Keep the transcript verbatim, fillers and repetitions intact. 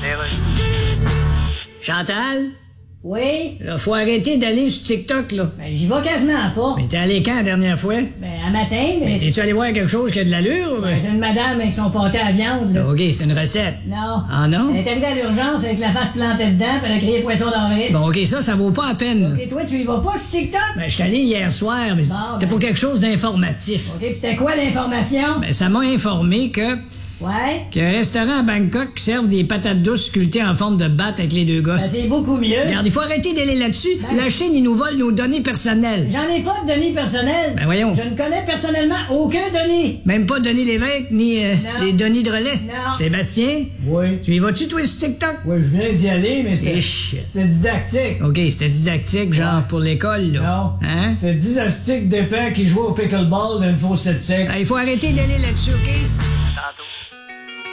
Chantal? Oui? Là, faut arrêter d'aller sur TikTok, là. Ben, j'y vais quasiment pas. Mais t'es allé quand la dernière fois? Ben, à matin, mais... Mais t'es-tu allé voir quelque chose qui a de l'allure? Ben, c'est une madame avec son pâté à viande, là. OK, c'est une recette. Non. Ah non? Elle est arrivée à l'urgence avec la face plantée dedans, puis elle a crié poisson d'avril. Bon, OK, ça, ça vaut pas la peine. OK, toi, tu y vas pas sur TikTok? Ben, je suis allé hier soir, mais Bon, c'était ben. pour quelque chose d'informatif. OK, puis c'était quoi l'information? Ben, ça m'a informé que... Ouais? qu'il y a un restaurant à Bangkok qui serve des patates douces sculptées en forme de batte avec les deux gosses. Ben, c'est beaucoup mieux. Regarde, il faut arrêter d'aller là-dessus. Ben. La Chine, ils nous volent nos données personnelles. J'en ai pas de données personnelles. Ben voyons. Je ne connais personnellement aucun donné. Même pas Denis Lévesque, ni euh, Non. les Denis de relais. Non. Sébastien, Oui. tu y vas-tu, toi, sur TikTok? Oui, je viens d'y aller, mais Eh, shit. c'était didactique. OK, c'était didactique, genre, pour l'école, là. Non. Hein? C'était didactique d'épais qui jouait au pickleball d'une fausse sceptique. Ben, il faut arrêter d'aller là-dessus, OK?